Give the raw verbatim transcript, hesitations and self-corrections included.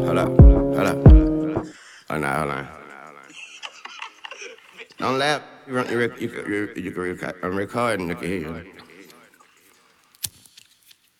Hold up, hold up. Oh, no, hold on. Don't laugh. You, run, you, rec- you, can- you, you can record. I'm recording. Look at here.